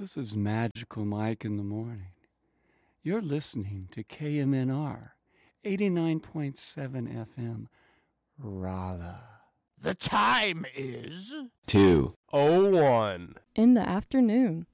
This is Magical Mike in the morning. You're listening to KMNR 89.7 FM, Raleigh. The time is 2:01 in the afternoon.